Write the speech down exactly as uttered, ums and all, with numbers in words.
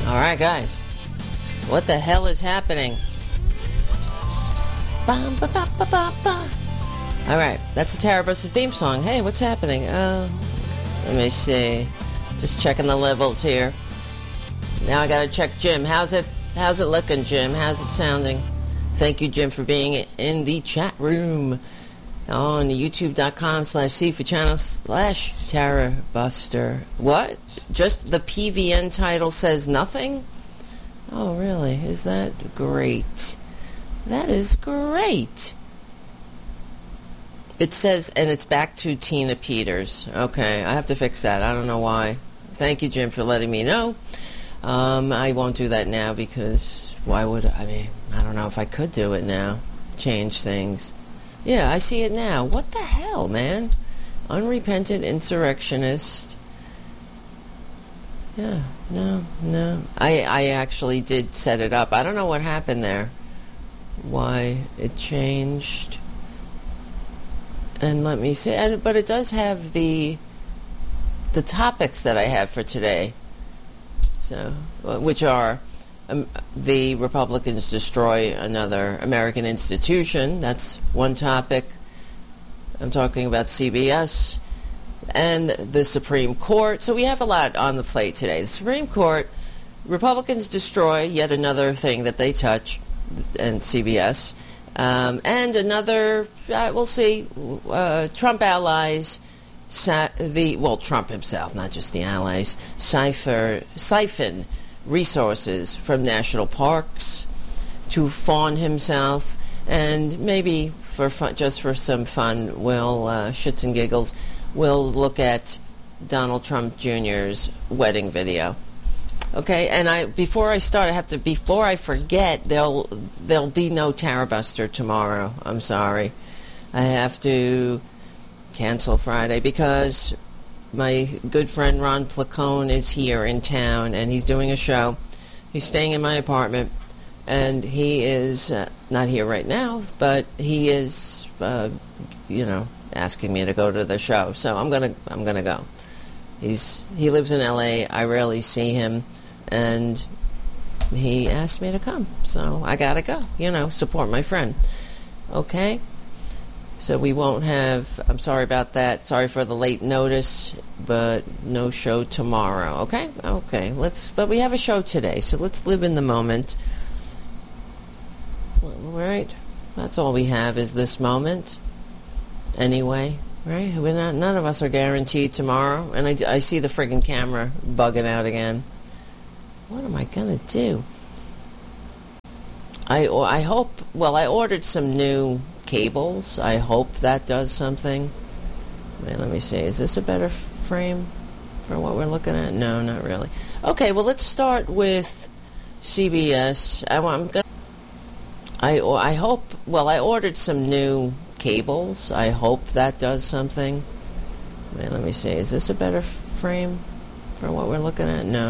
All right, guys. What the hell is happening? Ba, ba, ba, ba, ba, ba. All right, that's the Tara Buster theme song. Hey, what's happening? Uh, let me see. Just checking the levels here. Now I gotta check Jim. How's it? How's it looking, Jim? How's it sounding? Thank you, Jim, for being in the chat room on youtube.com slash C for channel slash Tara Buster. What? Just the P V N title says nothing? Oh, really? Is that great? That is great. It says, and it's back to Tina Peters. Okay, I have to fix that. I don't know why. Thank you, Jim, for letting me know. Um, I won't do that now because why would I? I mean, I don't know if I could do it now. Change things. Yeah, I see it now. What the hell, man? Unrepentant insurrectionist. Yeah, no, no. I, I actually did set it up. I don't know what happened there. Why it changed. And let me see. And, but it does have the the topics that I have for today. So, which are um, the Republicans destroy another American institution. That's one topic. I'm talking about C B S and the Supreme Court. So we have a lot on the plate today. The Supreme Court, Republicans destroy yet another thing that they touch, and C B S. Um, and another, uh, we'll see, uh, Trump allies, sa- the well, Trump himself, not just the allies, cipher, siphon resources from national parks to fawn himself, and maybe for fun, just for some fun, we'll, uh, shits and giggles, we'll look at Donald Trump Junior's wedding video. Okay, and I before I start, I have to before I forget. There'll there'll be no Tara Buster tomorrow. I'm sorry, I have to cancel Friday because my good friend Ron Placone is here in town and he's doing a show. He's staying in my apartment, and he is uh, not here right now, but he is, uh, you know, asking me to go to the show. So I'm gonna I'm gonna go. He's he lives in L A. I rarely see him. And he asked me to come, so I gotta go, you know, support my friend. Okay? So we won't have, I'm sorry about that, sorry for the late notice, but no show tomorrow, okay? Okay, let's, but we have a show today, so let's live in the moment. Right? That's all we have is this moment. Anyway, right? We're not, none of us are guaranteed tomorrow, and I, I see the friggin' camera bugging out again. What am I going to do? I, I hope, well, I ordered some new cables. I hope that does something. Wait, let me see. Is this a better frame for what we're looking at? No, not really. Okay, well, let's start with C B S. I, I'm gonna, I, I hope, well, I ordered some new cables. I hope that does something. Wait, let me see. Is this a better frame for what we're looking at? No.